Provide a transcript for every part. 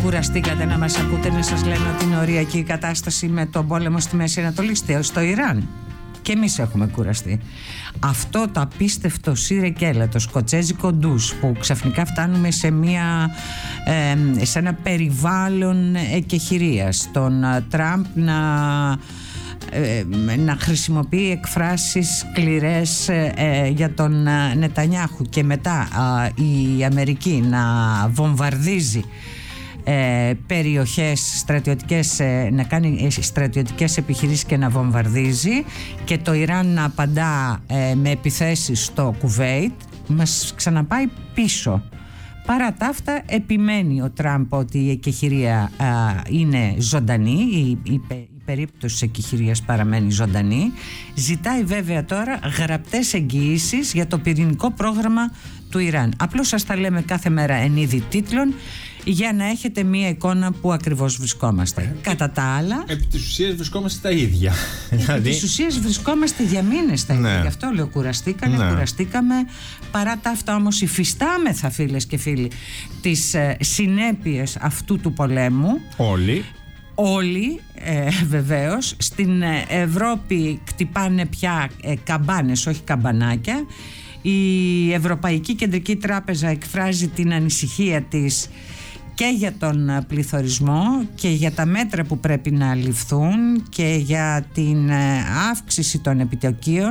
κουραστήκατε να μας ακούτε να σας λένε ότι είναι οριακή η κατάσταση με τον πόλεμο στη Μέση Ανατολή, στο Ιράν? Και εμείς έχουμε κουραστεί. Αυτό το απίστευτο σύρε κέλα, το σκοτσέζικο ντους, που ξαφνικά φτάνουμε σε ένα περιβάλλον εκεχηρίας, τον Τραμπ να χρησιμοποιεί εκφράσεις σκληρές για τον Νετανιάχου, και μετά η Αμερική να βομβαρδίζει περιοχές στρατιωτικές, να κάνει στρατιωτικές επιχειρήσεις και να βομβαρδίζει, και το Ιράν να απαντά με επιθέσεις στο Κουβέιτ, μας ξαναπάει πίσω. Παρά τα αυτά επιμένει ο Τραμπ ότι η εκεχηρία είναι ζωντανή, η περίπτωση της εκεχηρίας παραμένει ζωντανή. Ζητάει βέβαια τώρα γραπτές εγγυήσεις για το πυρηνικό πρόγραμμα του Ιράν. Απλώς σας τα λέμε κάθε μέρα εν είδη τίτλων, για να έχετε μία εικόνα που ακριβώς βρισκόμαστε. Κατά τα άλλα, επί της ουσίας βρισκόμαστε τα ίδια. Επί της ουσίας βρισκόμαστε για μήνες τα ίδια. Γι' αυτό λέω κουραστήκαμε. Παρά τα αυτά όμως υφιστάμεθα, φίλες και φίλοι, τις συνέπειες αυτού του πολέμου. Όλοι βεβαίως. Στην Ευρώπη κτυπάνε πια καμπάνες, όχι καμπανάκια. Η Ευρωπαϊκή Κεντρική Τράπεζα εκφράζει την ανησυχία της και για τον πληθωρισμό και για τα μέτρα που πρέπει να ληφθούν και για την αύξηση των επιτοκίων.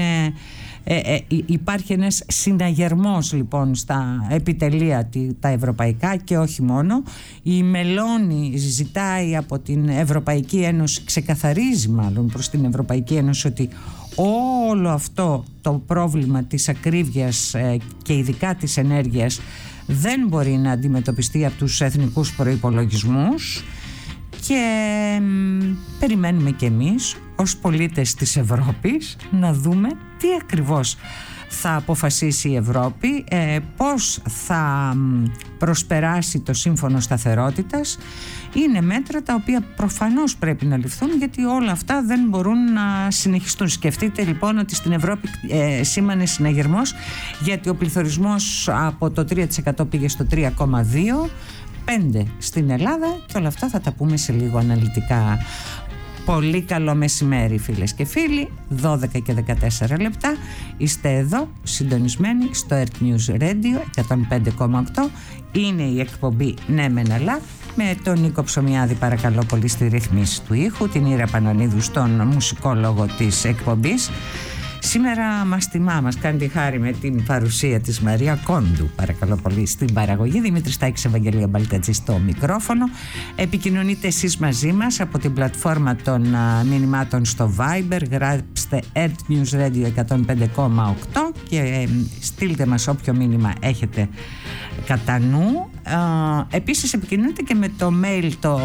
Υπάρχει ένας συναγερμός λοιπόν στα επιτελεία τα ευρωπαϊκά και όχι μόνο. Η Μελώνη ζητάει από την Ευρωπαϊκή Ένωση, ξεκαθαρίζει μάλλον προς την Ευρωπαϊκή Ένωση, ότι όλο αυτό το πρόβλημα της ακρίβειας και ειδικά της ενέργειας δεν μπορεί να αντιμετωπιστεί από τους εθνικούς προϋπολογισμούς, και περιμένουμε και εμείς ως πολίτες της Ευρώπης να δούμε τι ακριβώς θα αποφασίσει η Ευρώπη, πώς θα προσπεράσει το σύμφωνο σταθερότητας. Είναι μέτρα τα οποία προφανώς πρέπει να ληφθούν, γιατί όλα αυτά δεν μπορούν να συνεχιστούν. Σκεφτείτε λοιπόν ότι στην Ευρώπη σήμανε συναγερμός, γιατί ο πληθωρισμός από το 3% πήγε στο 3,2%, 5% στην Ελλάδα, και όλα αυτά θα τα πούμε σε λίγο αναλυτικά. Πολύ καλό μεσημέρι, φίλες και φίλοι. 12 και 14 λεπτά. Είστε εδώ συντονισμένοι στο Earth News Radio 105,8. Είναι η εκπομπή Ναι Μεν Αλλά, με τον Νίκο Ψωμιάδη παρακαλώ πολύ στη ρύθμιση του ήχου, την Ήρα Πανωνίδου στον μουσικόλογο της εκπομπής. Σήμερα μας κάνει τη χάρη με την παρουσία της Μαρία Κόντου, παρακαλώ πολύ, στην παραγωγή. Δημήτρης Τάκης, Ευαγγελία Μπαλτατζή στο μικρόφωνο. Επικοινωνείτε εσείς μαζί μας από την πλατφόρμα των μηνυμάτων στο Viber. Γράψτε Earth News Radio 105,8 και στείλτε μας όποιο μήνυμα έχετε κατά νου. Επίσης επικοινωνείτε και με το mail το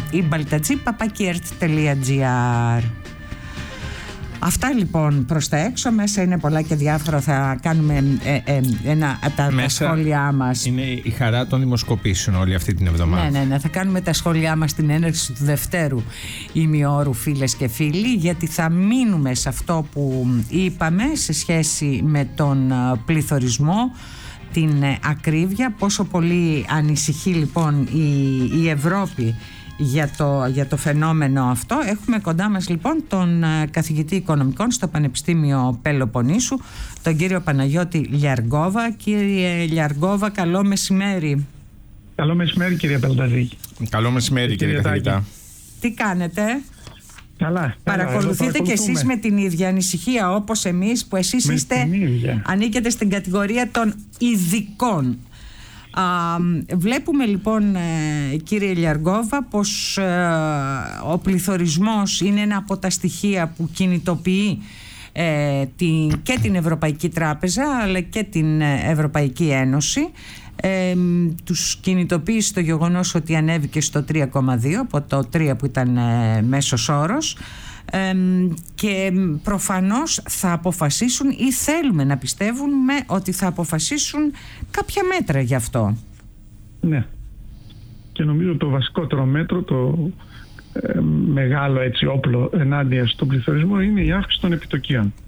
ibaltatzi@earth.gr. Αυτά λοιπόν προς τα έξω. Μέσα είναι πολλά και διάφορα. Θα κάνουμε τα σχόλιά μας. Είναι η χαρά των δημοσκοπήσεων όλη αυτή την εβδομάδα. Ναι, θα κάνουμε τα σχόλιά μας στην έναρξη του δευτέρου ημιώρου, φίλες και φίλοι, γιατί θα μείνουμε σε αυτό που είπαμε σε σχέση με τον πληθωρισμό, την ακρίβεια, πόσο πολύ ανησυχεί λοιπόν η Ευρώπη για το φαινόμενο αυτό. Έχουμε κοντά μας λοιπόν τον καθηγητή οικονομικών στο Πανεπιστήμιο Πελοποννήσου, τον κύριο Παναγιώτη Λιαργόβα. Κύριε Λιαργόβα, καλό μεσημέρι. Καλό μεσημέρι, κύριε Μπαλτατζή. Καλό μεσημέρι, κύριε καθηγητά. Τι κάνετε? Καλά. Παρακολουθείτε κι εσείς με την ίδια ανησυχία όπως εμείς, που εσείς ανήκετε στην κατηγορία των ειδικών. Βλέπουμε λοιπόν, κύριε Λιαργόβα, πως ο πληθωρισμός είναι ένα από τα στοιχεία που κινητοποιεί και την Ευρωπαϊκή Τράπεζα αλλά και την Ευρωπαϊκή Ένωση. Τους κινητοποίησε το γεγονός ότι ανέβηκε στο 3,2 από το 3 που ήταν μέσος όρος, και προφανώς θα αποφασίσουν, ή θέλουμε να πιστεύουμε ότι θα αποφασίσουν κάποια μέτρα γι' αυτό. Ναι, και νομίζω το βασικότερο μέτρο, το μεγάλο έτσι όπλο ενάντια στον πληθωρισμό, είναι η αύξηση των επιτοκίων.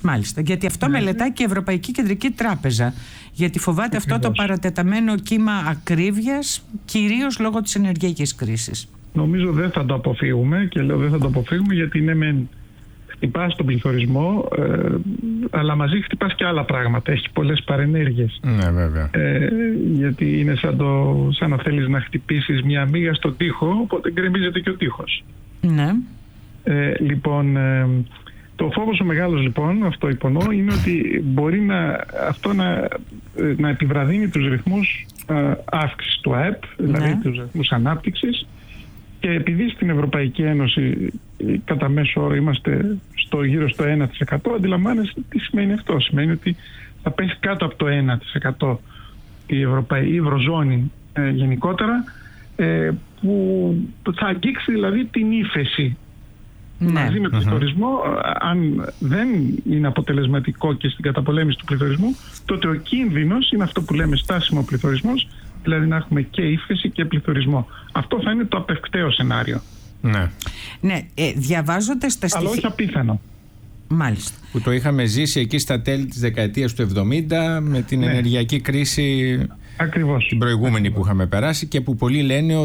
Μάλιστα, γιατί αυτό μελετάει και η Ευρωπαϊκή Κεντρική Τράπεζα, γιατί φοβάται αυτό το παρατεταμένο κύμα ακρίβειας, κυρίως λόγω της ενεργειακής κρίσης. Νομίζω δεν θα το αποφύγουμε, και λέω δεν θα το αποφύγουμε γιατί χτυπάς τον πληθωρισμό, αλλά μαζί χτυπάς και άλλα πράγματα. Έχει πολλές παρενέργειες. Ναι, βέβαια. Γιατί είναι σαν να θέλεις να χτυπήσεις μια μύγα στον τοίχο, οπότε γκρεμίζεται και ο τοίχος. Ναι. Λοιπόν, το φόβος ο μεγάλος, λοιπόν, αυτό υπονοώ, είναι ότι μπορεί αυτό να επιβραδύνει τους ρυθμούς αύξησης του ΑΕΠ, δηλαδή τους ρυθμούς ανάπτυξης. Και επειδή στην Ευρωπαϊκή Ένωση κατά μέσο όρο είμαστε γύρω στο 1%, αντιλαμβάνεστε τι σημαίνει αυτό. Σημαίνει ότι θα πέσει κάτω από το 1% η Ευρωζώνη γενικότερα, που θα αγγίξει δηλαδή την ύφεση. Μαζί με πληθωρισμό, αν δεν είναι αποτελεσματικό και στην καταπολέμηση του πληθωρισμού, τότε ο κίνδυνος είναι αυτό που λέμε στάσιμο πληθωρισμός, δηλαδή να έχουμε και ύφεση και πληθωρισμό. Αυτό θα είναι το απευκταίο σενάριο. Ναι, διαβάζοντας τα στοιχεία. Αλλά όχι απίθανο. Μάλιστα. Που το είχαμε ζήσει εκεί στα τέλη της δεκαετίας του 70 με την ενεργειακή κρίση. Ακριβώς. Την προηγούμενη που είχαμε περάσει, και που πολλοί λένε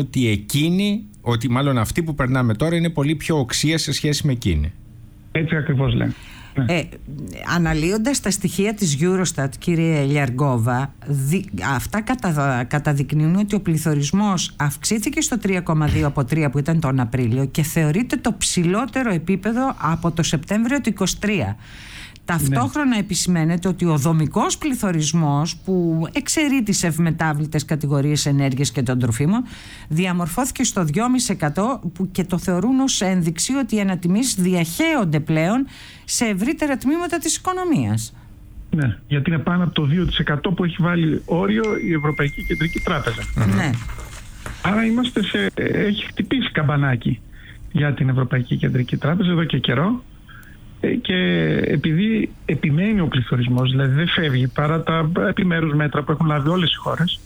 ότι μάλλον αυτή που περνάμε τώρα είναι πολύ πιο οξία σε σχέση με εκείνη. Έτσι ακριβώς λένε. Αναλύοντας τα στοιχεία της Eurostat, κύριε Λιαργόβα, αυτά καταδεικνύουν ότι ο πληθωρισμός αυξήθηκε στο 3,2 από 3 που ήταν τον Απρίλιο και θεωρείται το ψηλότερο επίπεδο από το Σεπτέμβριο του 2023. Ταυτόχρονα επισημαίνεται ότι ο δομικός πληθωρισμός, που εξαιρεί τις ευμετάβλητες κατηγορίες ενέργειας και των τροφίμων, διαμορφώθηκε στο 2,5% και το θεωρούν ως ένδειξη ότι οι ανατιμήσεις διαχέονται πλέον σε ευρύτερα τμήματα της οικονομίας. Ναι, γιατί είναι πάνω από το 2% που έχει βάλει όριο η Ευρωπαϊκή Κεντρική Τράπεζα. Ναι. Άρα έχει χτυπήσει καμπανάκι για την Ευρωπαϊκή Κεντρική Τράπεζα εδώ και καιρό. Και επειδή επιμένει ο πληθωρισμός, δηλαδή δεν φεύγει παρά τα επιμέρους μέτρα που έχουν λάβει όλες οι χώρες,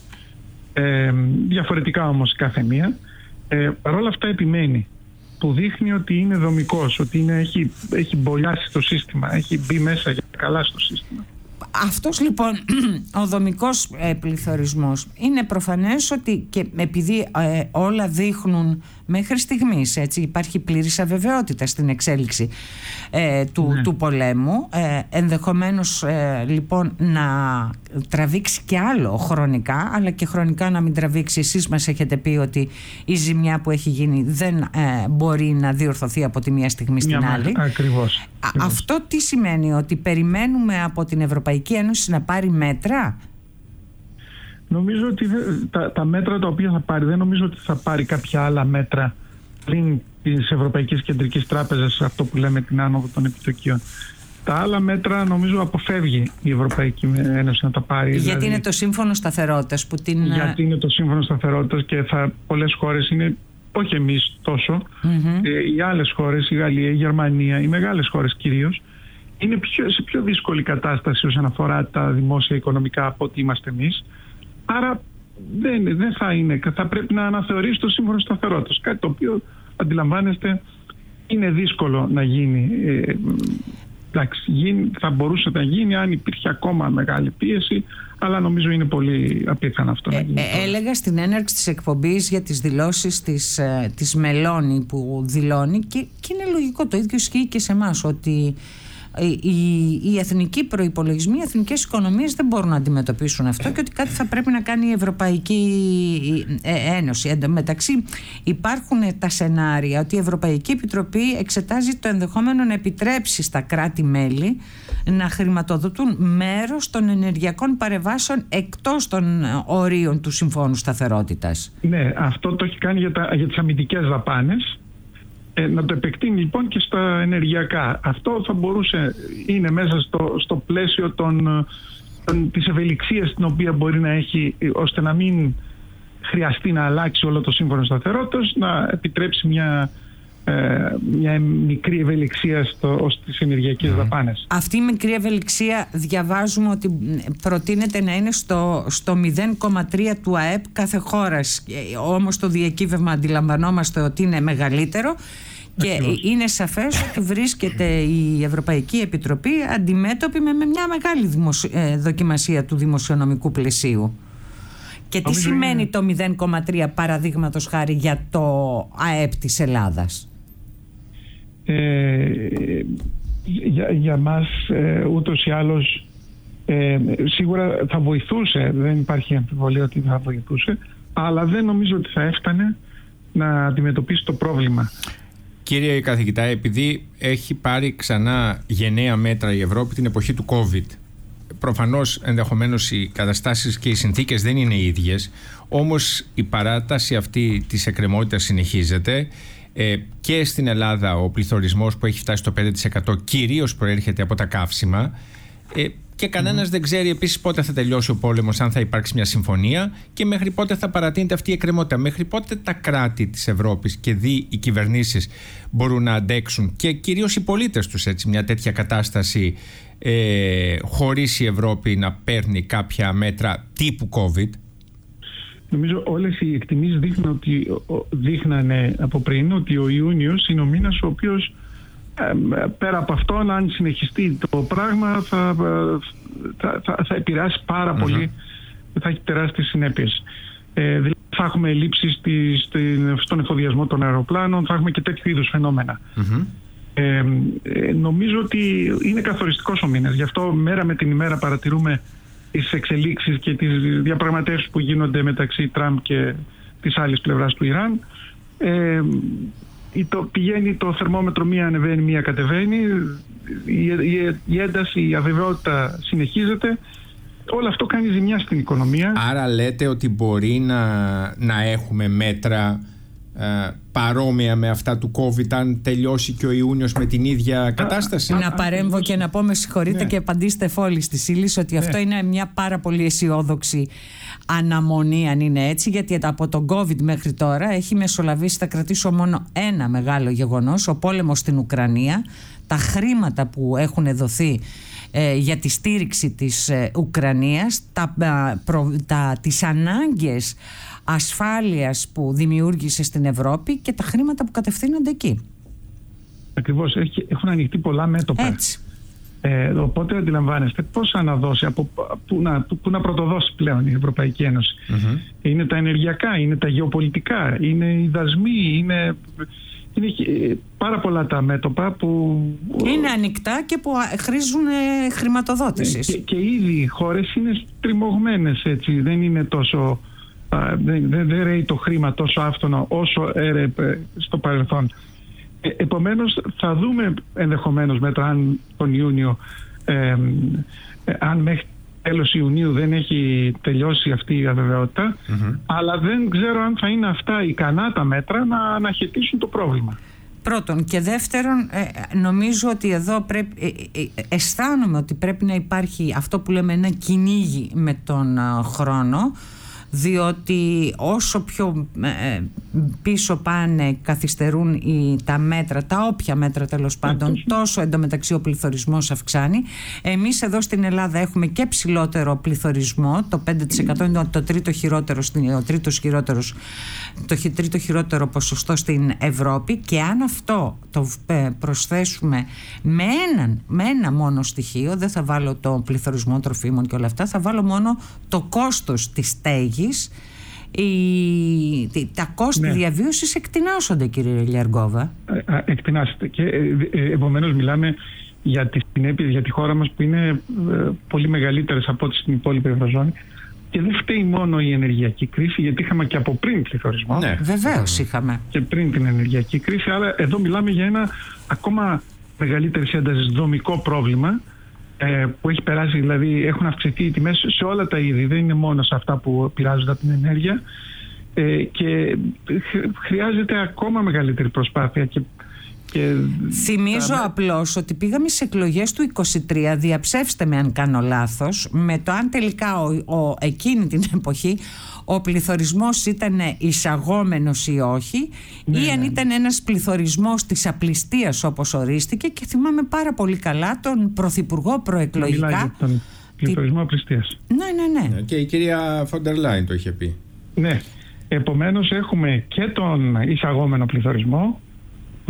διαφορετικά όμως κάθε μία, παρόλα αυτά επιμένει, που δείχνει ότι είναι δομικός, ότι έχει μπολιάσει το σύστημα, έχει μπει μέσα για καλά στο σύστημα. Αυτός λοιπόν ο δομικός πληθωρισμός είναι προφανές ότι, και επειδή όλα δείχνουν μέχρι στιγμής, έτσι, υπάρχει πλήρης αβεβαιότητα στην εξέλιξη του πολέμου, ενδεχομένως λοιπόν να τραβήξει και άλλο χρονικά, αλλά και χρονικά να μην τραβήξει. Εσείς μας έχετε πει ότι η ζημιά που έχει γίνει δεν μπορεί να διορθωθεί από τη μία στιγμή στην άλλη. Ακριβώς. Αυτό τι σημαίνει, ότι περιμένουμε από την Ευρωπαϊκή Ένωση να πάρει μέτρα? Νομίζω ότι τα μέτρα τα οποία θα πάρει, δεν νομίζω ότι θα πάρει κάποια άλλα μέτρα πριν της Ευρωπαϊκής Κεντρικής Τράπεζας, αυτό που λέμε την άνοδο των επιτοκίων. Τα άλλα μέτρα νομίζω αποφεύγει η Ευρωπαϊκή Ένωση να τα πάρει. Γιατί δηλαδή, είναι το σύμφωνο σταθερότητας που την... Γιατί είναι το σύμφωνο σταθερότητας και πολλές χώρες είναι, όχι εμείς τόσο, οι άλλες χώρες, η Γαλλία, η Γερμανία, οι μεγάλες χώρες κυρίως, είναι σε πιο δύσκολη κατάσταση όσον αφορά τα δημόσια οικονομικά από ότι είμαστε εμείς. Άρα δεν θα πρέπει να αναθεωρήσει το σύμφωνο σταθερότητας. Κάτι το οποίο, αντιλαμβάνεστε, είναι δύσκολο να γίνει. Θα μπορούσε να γίνει αν υπήρχε ακόμα μεγάλη πίεση, αλλά νομίζω είναι πολύ απίθανο αυτό να γίνει. Έλεγα στην έναρξη της εκπομπής για τις δηλώσεις της Μελώνη, που δηλώνει, και είναι λογικό, το ίδιο ισχύει και σε εμάς, ότι οι εθνικοί προϋπολογισμοί, οι εθνικές οικονομίες δεν μπορούν να αντιμετωπίσουν αυτό και ότι κάτι θα πρέπει να κάνει η Ευρωπαϊκή Ένωση. Εν τω μεταξύ υπάρχουν τα σενάρια ότι η Ευρωπαϊκή Επιτροπή εξετάζει το ενδεχόμενο να επιτρέψει στα κράτη-μέλη να χρηματοδοτούν μέρος των ενεργειακών παρεμβάσεων εκτός των ορίων του Συμφώνου Σταθερότητας. Ναι, αυτό το έχει κάνει για τις αμυντικές δαπάνες. Να το επεκτείνει λοιπόν και στα ενεργειακά. Αυτό θα μπορούσε, είναι μέσα στο πλαίσιο της ευελιξίας την οποία μπορεί να έχει, ώστε να μην χρειαστεί να αλλάξει όλο το σύμφωνο σταθερότητας, να επιτρέψει μια μικρή ευελιξία στις ενεργειακές δαπάνες. Αυτή η μικρή ευελιξία διαβάζουμε ότι προτείνεται να είναι στο 0,3 του ΑΕΠ κάθε χώρας. Όμως το διακύβευμα αντιλαμβανόμαστε ότι είναι μεγαλύτερο Και είναι σαφές ότι βρίσκεται η Ευρωπαϊκή Επιτροπή αντιμέτωπη με μια μεγάλη δοκιμασία του δημοσιονομικού πλαισίου. Και τι σημαίνει το 0,3 παραδείγματος χάρη για το ΑΕΠ της Ελλάδας? Για μας ούτως ή άλλως σίγουρα θα βοηθούσε, δεν υπάρχει αμφιβολία ότι θα βοηθούσε, αλλά δεν νομίζω ότι θα έφτανε να αντιμετωπίσει το πρόβλημα. Κύριε καθηγητά, επειδή έχει πάρει ξανά γενναία μέτρα η Ευρώπη την εποχή του COVID, προφανώς ενδεχομένως οι καταστάσεις και οι συνθήκες δεν είναι ίδιες, όμως η παράταση αυτή της εκκρεμότητας συνεχίζεται. Και στην Ελλάδα ο πληθωρισμός που έχει φτάσει στο 5% κυρίως προέρχεται από τα καύσιμα, και κανένας δεν ξέρει επίσης πότε θα τελειώσει ο πόλεμος, αν θα υπάρξει μια συμφωνία, και μέχρι πότε θα παρατείνεται αυτή η εκκρεμότητα. Μέχρι πότε τα κράτη της Ευρώπης και οι κυβερνήσεις μπορούν να αντέξουν, και κυρίως οι πολίτες τους, έτσι, μια τέτοια κατάσταση χωρίς η Ευρώπη να παίρνει κάποια μέτρα τύπου COVID? Νομίζω όλες οι εκτιμήσεις δείχνανε από πριν ότι ο Ιούνιος είναι ο μήνας ο οποίος, πέρα από αυτό, αν συνεχιστεί το πράγμα, θα επηρεάσει πάρα πολύ, θα έχει τεράστιες συνέπειες. Δηλαδή θα έχουμε ελλείψεις στον εφοδιασμό των αεροπλάνων, θα έχουμε και τέτοιου είδους φαινόμενα. Νομίζω ότι είναι καθοριστικός ο μήνας. Γι' αυτό μέρα με την ημέρα παρατηρούμε τις εξελίξεις και τις διαπραγματεύσεις που γίνονται μεταξύ Τραμπ και της άλλης πλευράς του Ιράν. Πηγαίνει το θερμόμετρο, μία ανεβαίνει, μία κατεβαίνει, η ένταση, η αβεβαιότητα συνεχίζεται. Όλο αυτό κάνει ζημιά στην οικονομία. Άρα λέτε ότι μπορεί να έχουμε μέτρα παρόμοια με αυτά του COVID αν τελειώσει και ο Ιούνιος με την ίδια κατάσταση? Να παρέμβω και να πω, με συγχωρείτε, και απαντήστε εφόλης της ύλης, ότι αυτό είναι μια πάρα πολύ αισιόδοξη αναμονή, αν είναι έτσι, γιατί από τον COVID μέχρι τώρα έχει μεσολαβήσει, θα κρατήσω μόνο ένα μεγάλο γεγονός: ο πόλεμος στην Ουκρανία, τα χρήματα που έχουν δοθεί για τη στήριξη της Ουκρανίας, τις ανάγκες ασφάλειας που δημιούργησε στην Ευρώπη και τα χρήματα που κατευθύνονται εκεί. Ακριβώς, έχουν ανοιχτεί πολλά μέτωπα. Έτσι. Οπότε αντιλαμβάνεστε πώς αναδώσει, πού να πρωτοδώσει πλέον η Ευρωπαϊκή Ένωση. Είναι τα ενεργειακά, είναι τα γεωπολιτικά, είναι οι δασμοί, είναι πάρα πολλά τα μέτωπα που είναι ανοιχτά και που χρήζουν χρηματοδότησης. Και ήδη οι χώρες είναι τριμωγμένες, έτσι, δεν είναι τόσο, δεν ρέει το χρήμα τόσο άφθονα όσο έρεπε στο παρελθόν. Επομένως θα δούμε ενδεχομένως μετά, αν τον Ιούνιο, αν μέχρι τέλος Ιουνίου δεν έχει τελειώσει αυτή η αβεβαιότητα, αλλά δεν ξέρω αν θα είναι αυτά ικανά τα μέτρα να αναχαιτήσουν το πρόβλημα. Πρώτον, και δεύτερον, νομίζω ότι εδώ αισθάνομαι ότι πρέπει να υπάρχει αυτό που λέμε ένα κυνήγι με τον χρόνο, διότι όσο πιο πίσω πάνε, καθυστερούν τα μέτρα, τα όποια μέτρα τέλος πάντων, τόσο εντωμεταξύ ο πληθωρισμός αυξάνει. Εμείς εδώ στην Ελλάδα έχουμε και ψηλότερο πληθωρισμό, το 5% είναι το τρίτο χειρότερο ποσοστό στην Ευρώπη, και αν αυτό το προσθέσουμε με ένα μόνο στοιχείο, δεν θα βάλω το πληθωρισμό τροφίμων και όλα αυτά, θα βάλω μόνο το κόστος της στέγης, τα κόστη διαβίωσης εκτινάσονται, κύριε Λιαργόβα. Εκτινάσετε, και επομένως μιλάμε για τις συνέπειες για τη χώρα μας που είναι πολύ μεγαλύτερες από ό,τι στην υπόλοιπη Ευρωζώνη, και δεν φταίει μόνο η ενεργειακή κρίση, γιατί είχαμε και από πριν πληθωρισμό. Ναι, βεβαίως είχαμε και πριν την ενεργειακή κρίση, αλλά εδώ μιλάμε για ένα ακόμα μεγαλύτερη ένταση δομικό πρόβλημα που έχει περάσει, δηλαδή έχουν αυξηθεί οι τιμές σε όλα τα είδη, δεν είναι μόνο σε αυτά που πειράζονται από την ενέργεια, και χρειάζεται ακόμα μεγαλύτερη προσπάθεια. Θυμίζω απλώς ότι πήγαμε σε εκλογές του 23, διαψεύστε με αν κάνω λάθος, με το αν τελικά εκείνη την εποχή ο πληθωρισμός ήταν εισαγόμενος ή όχι, ή αν ήταν ένας πληθωρισμός της απληστίας όπως ορίστηκε, και θυμάμαι πάρα πολύ καλά τον Πρωθυπουργό προεκλογικά. Μιλάει για τον πληθωρισμό απληστίας. Ναι. Και η κυρία Φόντερ Λάιν το είχε πει. Ναι. Επομένως έχουμε και τον εισαγόμενο πληθωρισμό, που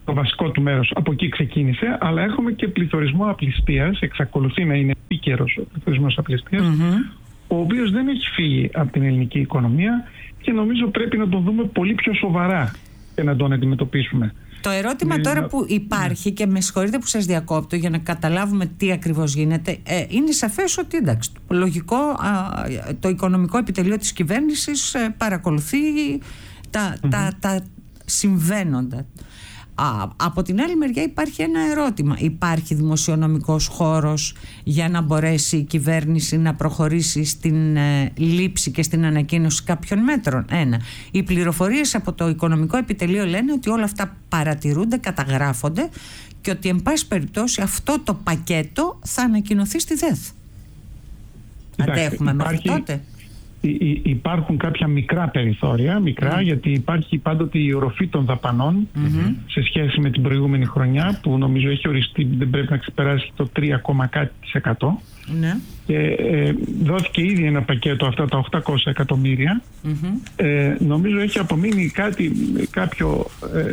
το βασικό του μέρος από εκεί ξεκίνησε, αλλά έχουμε και πληθωρισμό απληστίας, εξακολουθεί να είναι επίκαιρος ο πληθωρισμός απληστίας, ο οποίος δεν έχει φύγει από την ελληνική οικονομία και νομίζω πρέπει να τον δούμε πολύ πιο σοβαρά και να τον αντιμετωπίσουμε. Το ερώτημα τώρα που υπάρχει, και με συγχωρείτε που σας διακόπτω για να καταλάβουμε τι ακριβώς γίνεται, είναι σαφές ότι εντάξει, λογικό, το οικονομικό επιτελείο της κυβέρνησης παρακολουθεί τα συμβαίνοντα. Από την άλλη μεριά υπάρχει ένα ερώτημα. Υπάρχει δημοσιονομικός χώρος για να μπορέσει η κυβέρνηση να προχωρήσει στην λήψη και στην ανακοίνωση κάποιων μέτρων? Ένα. Οι πληροφορίες από το οικονομικό επιτελείο λένε ότι όλα αυτά παρατηρούνται, καταγράφονται και ότι εν πάση περιπτώσει αυτό το πακέτο θα ανακοινωθεί στη ΔΕΘ. Αντέχουμε μέχρι τότε? Υπάρχουν κάποια μικρά περιθώρια, γιατί υπάρχει πάντοτε η οροφή των δαπανών σε σχέση με την προηγούμενη χρονιά, που νομίζω έχει οριστεί, δεν πρέπει να ξεπεράσει το 3,κάτι%. Και δόθηκε ήδη ένα πακέτο, αυτά τα 800 εκατομμύρια. Νομίζω έχει απομείνει κάποιο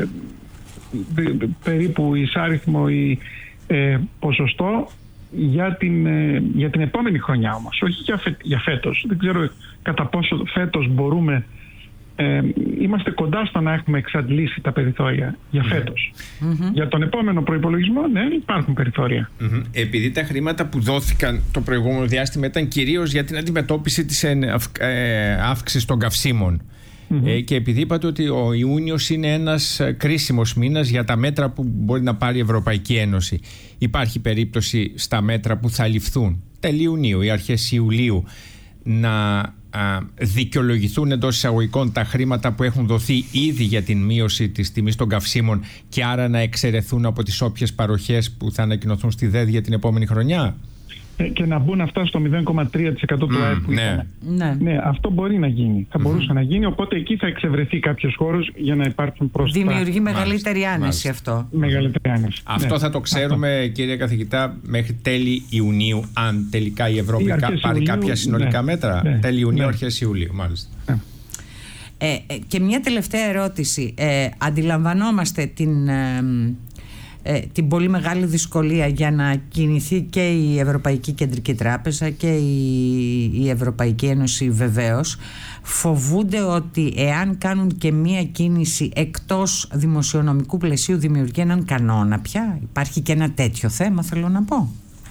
περίπου εισάριθμο ή ποσοστό για την επόμενη χρονιά όμως, όχι για φέτος. Δεν ξέρω κατά πόσο φέτος μπορούμε, είμαστε κοντά στο να έχουμε εξαντλήσει τα περιθώρια για φέτος. Για τον επόμενο προϋπολογισμό, ναι, υπάρχουν περιθώρια. Επειδή τα χρήματα που δόθηκαν το προηγούμενο διάστημα ήταν κυρίως για την αντιμετώπιση της αύξησης των καυσίμων, και επειδή είπατε ότι ο Ιούνιος είναι ένας κρίσιμος μήνας για τα μέτρα που μπορεί να πάρει η Ευρωπαϊκή Ένωση, υπάρχει περίπτωση στα μέτρα που θα ληφθούν τέλη Ιουνίου ή αρχές Ιουλίου να δικαιολογηθούν εντός εισαγωγικών τα χρήματα που έχουν δοθεί ήδη για την μείωση της τιμής των καυσίμων και άρα να εξαιρεθούν από τις όποιες παροχές που θα ανακοινωθούν στη ΔΕΔ για την επόμενη χρονιά? Και να μπουν αυτά στο 0,3% του ΑΕΠ. Ναι, αυτό μπορεί να γίνει. Θα μπορούσε να γίνει, οπότε εκεί θα εξευρεθεί κάποιος χώρος για να υπάρχουν πρόσθετα. Δημιουργεί μεγαλύτερη άνεση αυτό. Μεγαλύτερη άνεση. Αυτό θα το ξέρουμε, κύριε καθηγητά, μέχρι τέλη Ιουνίου, αν τελικά η Ευρώπη πάρει κάποια συνολικά μέτρα. Τέλη Ιουνίου, αρχές Ιουλίου, μάλιστα. Και μια τελευταία ερώτηση. Αντιλαμβανόμαστε την πολύ μεγάλη δυσκολία για να κινηθεί και η Ευρωπαϊκή Κεντρική Τράπεζα και η Ευρωπαϊκή Ένωση βεβαίως. Φοβούνται ότι εάν κάνουν και μία κίνηση εκτός δημοσιονομικού πλαισίου δημιουργεί έναν κανόνα πια? Υπάρχει και ένα τέτοιο θέμα, θέλω να πω.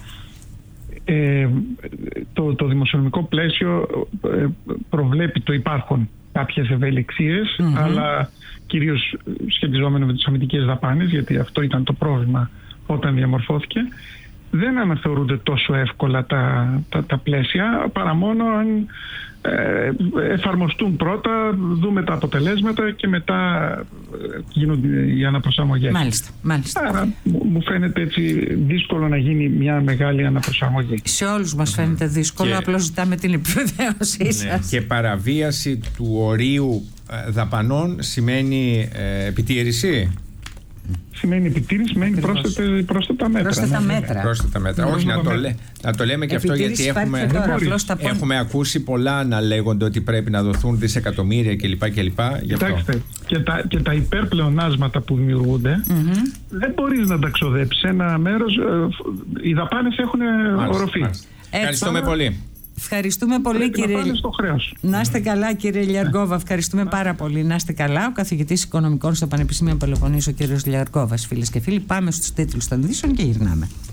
Το δημοσιονομικό πλαίσιο προβλέπει το υπάρχουν κάποιες ευελιξίες, αλλά κυρίως σχετιζόμενο με τις αμυντικές δαπάνες, γιατί αυτό ήταν το πρόβλημα όταν διαμορφώθηκε. Δεν αναθεωρούνται τόσο εύκολα τα πλαίσια, παρά μόνο αν εφαρμοστούν πρώτα, δούμε τα αποτελέσματα και μετά γίνονται οι αναπροσαρμογές. Μάλιστα. Άρα μου φαίνεται έτσι δύσκολο να γίνει μια μεγάλη αναπροσαρμογή. Σε όλους μας φαίνεται δύσκολο, απλώς ζητάμε την επιβεβαίωσή σας. Και παραβίαση του ορίου δαπανών σημαίνει επιτήρηση? Σημαίνει επιτήρηση, σημαίνει πρόσθετα μέτρα. Πρόσθετα μέτρα. Όχι, να το λέμε και αυτό, γιατί έχουμε ακούσει πολλά να λέγονται ότι πρέπει να δοθούν δισεκατομμύρια κλπ. Κοιτάξτε, και τα υπερπλεονάσματα που δημιουργούνται δεν μπορείς να τα ξοδέψεις. Ένα μέρος, οι δαπάνες έχουν οροφή. Ευχαριστούμε πολύ. Ευχαριστούμε πολύ, κύριε. Να είστε καλά, κύριε Λιαργκόβα. Ευχαριστούμε πάρα πολύ. Να είστε καλά. Ο καθηγητής Οικονομικών στο Πανεπιστήμιο Πελοποννήσου, ο κύριος Λιαργκόβας. Φίλες και φίλοι, πάμε στους τίτλους των ειδήσεων και γυρνάμε.